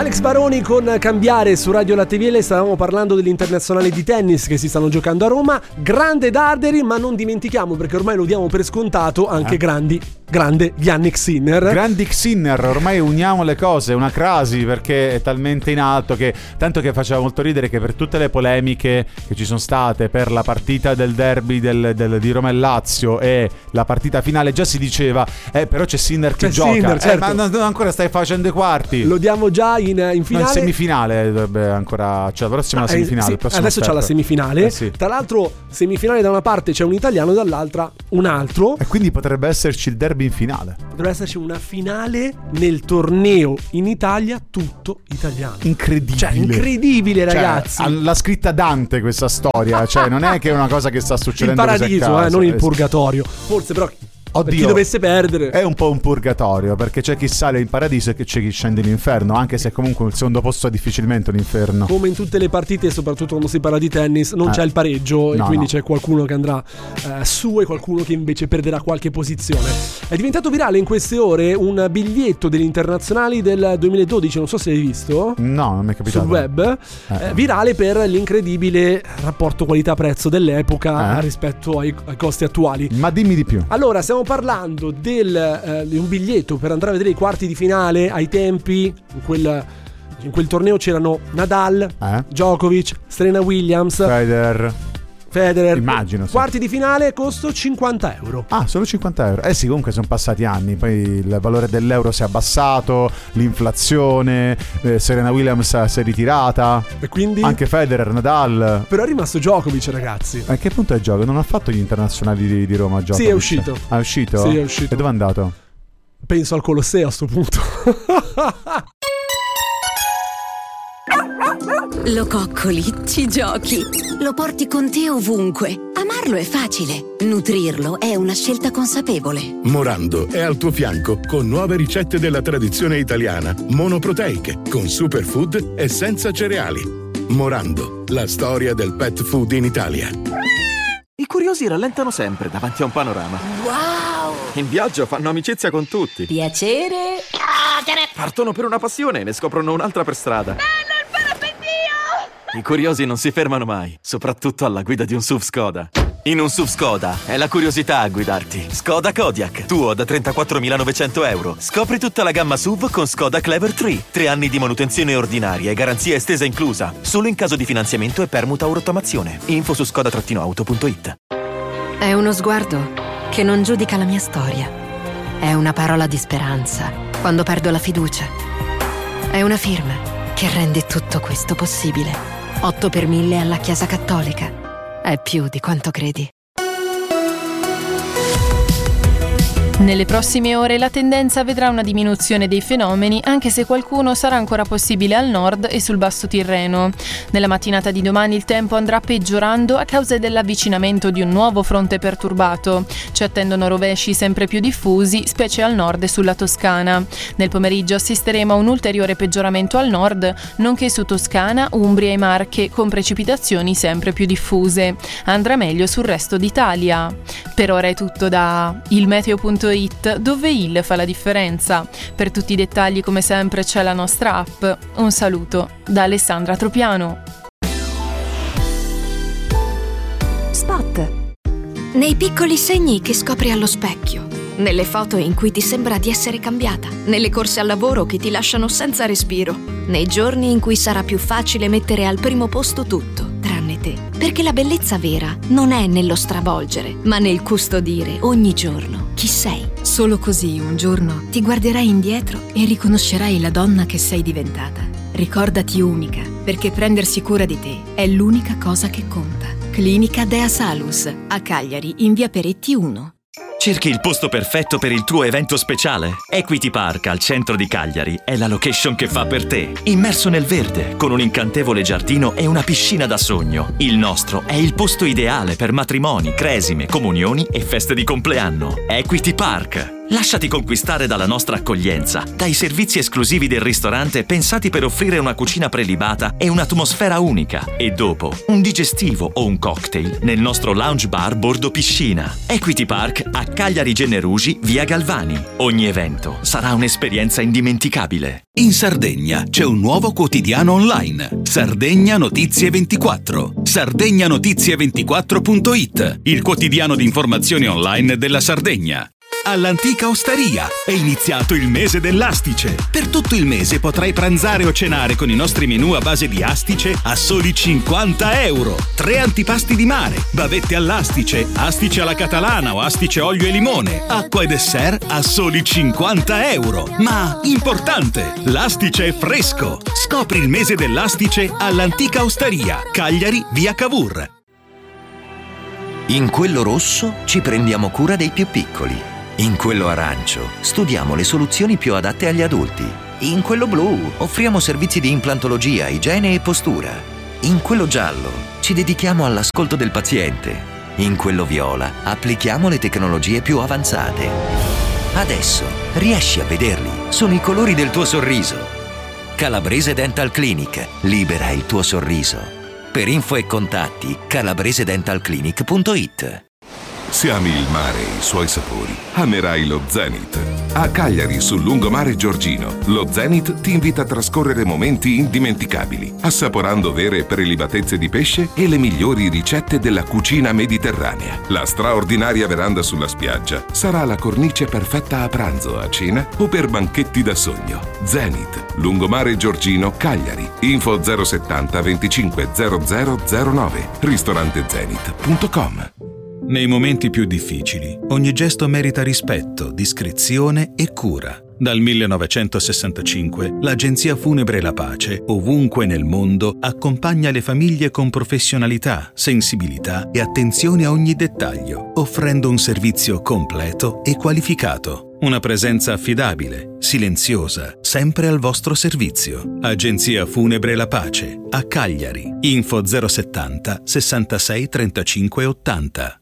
Alex Baroni con Cambiare su Radio Latte Viele. Stavamo parlando dell'internazionale di tennis che si stanno giocando a Roma. Grande Darderi, ma non dimentichiamo, perché ormai lo diamo per scontato, anche grande Jannik Sinner. Grandi Sinner, ormai uniamo le cose, una crasi, perché è talmente in alto che tanto che faceva molto ridere che per tutte le polemiche che ci sono state per la partita del derby di Roma e Lazio e la partita finale già si diceva però c'è Sinner che gioca. Sinner, certo. Ma non ancora stai facendo i quarti. Lo diamo già in finale. In semifinale dovrebbe ancora, cioè la prossima semifinale. Sì, adesso c'è la semifinale. Sì. Tra l'altro semifinale da una parte c'è un italiano, dall'altra un altro. E quindi potrebbe esserci il derby in finale. Dovrebbe esserci una finale nel torneo in Italia tutto italiano. Incredibile. Cioè, incredibile, ragazzi. L'ha scritta Dante questa storia. Cioè, non è che è una cosa che sta succedendo il paradiso, non il purgatorio. Forse però. Oddio, per chi dovesse perdere è un po' un purgatorio, perché c'è chi sale in paradiso e c'è chi scende in inferno, anche se comunque il secondo posto è difficilmente un inferno. Come in tutte le partite, soprattutto quando si parla di tennis, non c'è il pareggio, e quindi c'è qualcuno che andrà su e qualcuno che invece perderà qualche posizione. È diventato virale in queste ore un biglietto degli internazionali del 2012, non so se hai visto. No, non mi è capitato. Sul web, virale per l'incredibile rapporto qualità-prezzo dell'epoca rispetto ai costi attuali. Ma dimmi di più. Allora, stiamo parlando di un biglietto per andare a vedere i quarti di finale. Ai tempi in quel torneo c'erano Nadal, Djokovic, Serena Williams, Federer. Immagino, sì. Quarti di finale, costo 50 euro. Ah, solo 50 euro. Sì, comunque sono passati anni. Poi il valore dell'euro si è abbassato, l'inflazione, Serena Williams si è ritirata. E quindi? Anche Federer, Nadal. Però è rimasto Djokovic, ragazzi. A che punto è gioco? Non ha fatto gli internazionali di Roma, Djokovic? Sì, è uscito. È uscito? Sì, è uscito. E dove è andato? Penso al Colosseo a sto punto. Lo coccoli, ci giochi, lo porti con te ovunque. Amarlo è facile, nutrirlo è una scelta consapevole. Morando è al tuo fianco con nuove ricette della tradizione italiana, monoproteiche, con superfood e senza cereali. Morando, la storia del pet food in Italia. I curiosi rallentano sempre davanti a un panorama. Wow! In viaggio fanno amicizia con tutti. Piacere. Partono per una passione e ne scoprono un'altra per strada. I curiosi non si fermano mai, soprattutto alla guida di un SUV Skoda. In un SUV Skoda è la curiosità a guidarti. Skoda Kodiaq, tuo da 34.900 euro. Scopri tutta la gamma SUV con Skoda Clever 3. 3 anni di manutenzione ordinaria e garanzia estesa inclusa. Solo in caso di finanziamento e permuta o rottamazione. Info su skoda-auto.it. È uno sguardo che non giudica la mia storia. È una parola di speranza quando perdo la fiducia. È una firma che rende tutto questo possibile. 8 per 1000 alla Chiesa Cattolica. È più di quanto credi. Nelle prossime ore la tendenza vedrà una diminuzione dei fenomeni, anche se qualcuno sarà ancora possibile al nord e sul basso Tirreno. Nella mattinata di domani il tempo andrà peggiorando a causa dell'avvicinamento di un nuovo fronte perturbato. Ci attendono rovesci sempre più diffusi, specie al nord e sulla Toscana. Nel pomeriggio assisteremo a un ulteriore peggioramento al nord, nonché su Toscana, Umbria e Marche, con precipitazioni sempre più diffuse. Andrà meglio sul resto d'Italia. Per ora è tutto da ilmeteo.it, dove il fa la differenza. Per tutti i dettagli, come sempre, c'è la nostra app. Un saluto da Alessandra Tropiano. Spot. Nei piccoli segni che scopri allo specchio, nelle foto in cui ti sembra di essere cambiata, nelle corse al lavoro che ti lasciano senza respiro, nei giorni in cui sarà più facile mettere al primo posto tutto, tranne te. Perché la bellezza vera non è nello stravolgere, ma nel custodire ogni giorno chi sei. Solo così un giorno ti guarderai indietro e riconoscerai la donna che sei diventata. Ricordati unica, perché prendersi cura di te è l'unica cosa che conta. Clinica Dea Salus, a Cagliari, in via Peretti 1. Cerchi il posto perfetto per il tuo evento speciale? Equity Park al centro di Cagliari è la location che fa per te. Immerso nel verde, con un incantevole giardino e una piscina da sogno. Il nostro è il posto ideale per matrimoni, cresime, comunioni e feste di compleanno. Equity Park, Lasciati conquistare dalla nostra accoglienza, dai servizi esclusivi del ristorante pensati per offrire una cucina prelibata e un'atmosfera unica. E dopo, un digestivo o un cocktail nel nostro lounge bar bordo piscina. Equity Park a Cagliari Generugi, via Galvani. Ogni evento sarà un'esperienza indimenticabile. In Sardegna c'è un nuovo quotidiano online. Sardegna Notizie 24. SardegnaNotizie24.it, il quotidiano di informazioni online della Sardegna. All'Antica Osteria è iniziato il mese dell'astice. Per tutto il mese potrai pranzare o cenare con i nostri menù a base di astice a soli 50 euro. 3 antipasti di mare, bavette all'astice, astice alla catalana o astice olio e limone, acqua e dessert a soli 50 euro. Ma, importante, l'astice è fresco. Scopri il mese dell'astice all'Antica Osteria, Cagliari, via Cavour. In quello rosso ci prendiamo cura dei più piccoli. In quello arancio studiamo le soluzioni più adatte agli adulti. In quello blu offriamo servizi di implantologia, igiene e postura. In quello giallo ci dedichiamo all'ascolto del paziente. In quello viola applichiamo le tecnologie più avanzate. Adesso riesci a vederli, sono i colori del tuo sorriso. Calabrese Dental Clinic, libera il tuo sorriso. Per info e contatti calabresedentalclinic.it. Se ami il mare e i suoi sapori, amerai lo Zenith. A Cagliari, sul lungomare Giorgino, lo Zenith ti invita a trascorrere momenti indimenticabili, assaporando vere prelibatezze di pesce e le migliori ricette della cucina mediterranea. La straordinaria veranda sulla spiaggia sarà la cornice perfetta a pranzo, a cena o per banchetti da sogno. Zenith, lungomare Giorgino, Cagliari. Info 070 25 0009. ristorantezenith.com. Nei momenti più difficili, ogni gesto merita rispetto, discrezione e cura. Dal 1965, l'Agenzia Funebre La Pace, ovunque nel mondo, accompagna le famiglie con professionalità, sensibilità e attenzione a ogni dettaglio, offrendo un servizio completo e qualificato. Una presenza affidabile, silenziosa, sempre al vostro servizio. Agenzia Funebre La Pace, a Cagliari. Info 070 66 35 80.